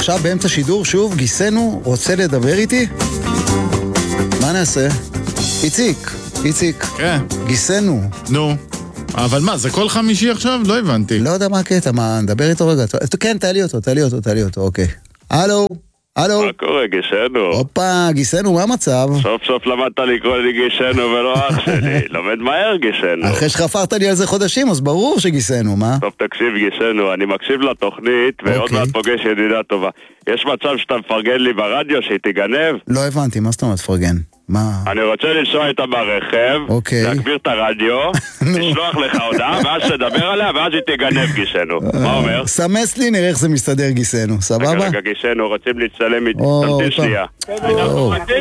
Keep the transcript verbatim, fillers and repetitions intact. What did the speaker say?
עכשיו באמצע שידור שוב, גיסנו רוצה לדבר איתי? מה נעשה? איציק, איציק. כן. גיסנו. נו. אבל מה, זה כל חמישי עכשיו? לא הבנתי. לא יודע מה הקטע, מה, נדבר איתו רגע. כן, תעלי אותו, תעלי אותו, תעלי אותו, אוקיי. הלו, הלו. מה קורה, גיסנו? הופה, גיסנו, מה המצב? סוף סוף למדת לקרוא לי גיסנו ולא אח שלי. לומד מהר, גיסנו. אחרי שחפרת לי על זה חודשים, אז ברור שגיסנו, מה? טוב, תקשיב, גיסנו, אני מקשיב לתוכנית, ועוד מעט פוגש ידידה טובה. יש מצב שאתה מפרגן לי ברדיו שהיא תיגנב? לא הבנתי, מה זאת אומרת פרגן? מה? אני רוצה לנסוע איתה ברכב, אוקיי. להגביר את הרדיו, לשלוח לך הודעה, ואז תדבר עליה, ואז היא תיגנב, גיסנו. מה אומר? סמס לי, נראה איך זה מסתדר, גיסנו, סבבה? רגע, רגע, גיסנו, רוצים להצטלם איתי. תמתין שנייה.